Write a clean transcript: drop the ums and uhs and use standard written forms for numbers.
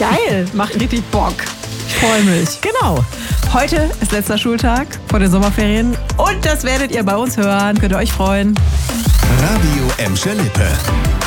Geil, macht richtig Bock. Ich freue mich. Genau. Heute ist letzter Schultag vor den Sommerferien und das werdet ihr bei uns hören. Könnt ihr euch freuen. Radio Emscher Lippe.